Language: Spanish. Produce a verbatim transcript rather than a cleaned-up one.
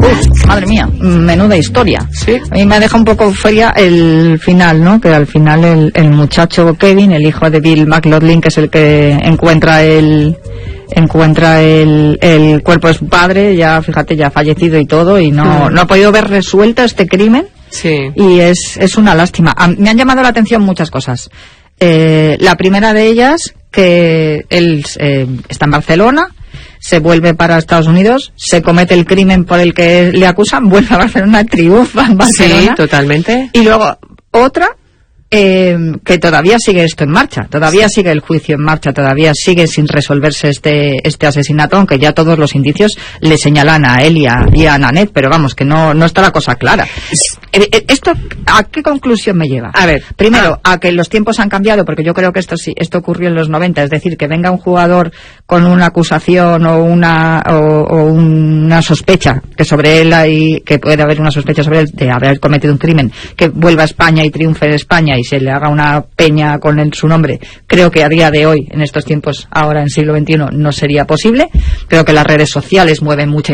Uf, madre mía, menuda historia. ¿Sí? A mí me deja un poco fría el final, ¿no? Que al final el, el muchacho Kevin, el hijo de Bill McLaughlin, que es el que encuentra el encuentra el, el cuerpo de su padre, ya fíjate, ya fallecido y todo, y no, no ha podido ver resuelto este crimen. Sí. Y es, es una lástima. A, me han llamado la atención muchas cosas. Eh, la primera de ellas, que él eh, está en Barcelona, se vuelve para Estados Unidos, se comete el crimen por el que le acusan, vuelve a Barcelona, triunfa en Barcelona. Sí, totalmente. Y luego otra, eh, que todavía sigue esto en marcha, todavía sigue el juicio en marcha, todavía sigue sin resolverse este este asesinato, aunque ya todos los indicios le señalan a él y a, y a Nanette, pero vamos, que no, no está la cosa clara. ¿Esto a qué conclusión me lleva? A ver, primero, ah. a que los tiempos han cambiado, porque yo creo que esto sí, esto ocurrió en los noventa, es decir, que venga un jugador con una acusación o una o, o una sospecha que sobre él hay, que puede haber una sospecha sobre él de haber cometido un crimen, que vuelva a España y triunfe en España y se le haga una peña con el, su nombre. Creo que a día de hoy, en estos tiempos, ahora en siglo veintiuno, no sería posible. Creo que las redes sociales mueven mucha